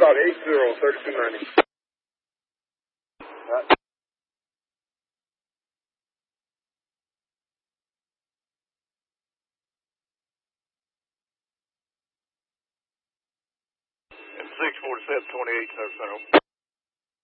about 80, 3290. Right. 647 28 South Central.